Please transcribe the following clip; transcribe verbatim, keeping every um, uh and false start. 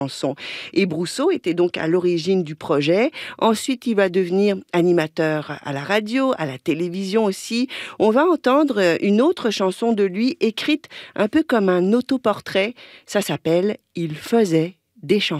chansons. Et Brousseau était donc à l'origine du projet. Ensuite, il va devenir animateur à la radio, à la télévision aussi. On va entendre une autre chanson de lui, écrite un peu comme un autoportrait. Ça s'appelle « Il faisait des chansons ».